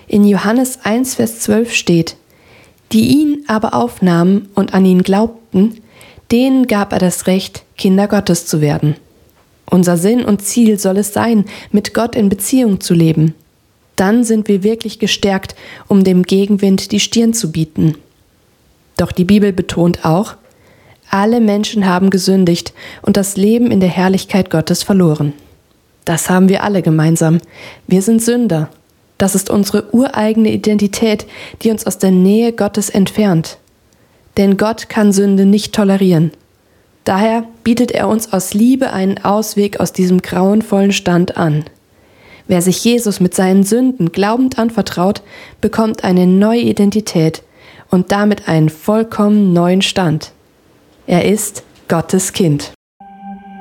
In Johannes 1, Vers 12 steht: Die ihn aber aufnahmen und an ihn glaubten, denen gab er das Recht, Kinder Gottes zu werden. Unser Sinn und Ziel soll es sein, mit Gott in Beziehung zu leben. Dann sind wir wirklich gestärkt, um dem Gegenwind die Stirn zu bieten. Doch die Bibel betont auch: Alle Menschen haben gesündigt und das Leben in der Herrlichkeit Gottes verloren. Das haben wir alle gemeinsam. Wir sind Sünder. Das ist unsere ureigene Identität, die uns aus der Nähe Gottes entfernt. Denn Gott kann Sünde nicht tolerieren. Daher bietet er uns aus Liebe einen Ausweg aus diesem grauenvollen Stand an. Wer sich Jesus mit seinen Sünden glaubend anvertraut, bekommt eine neue Identität und damit einen vollkommen neuen Stand. Er ist Gottes Kind.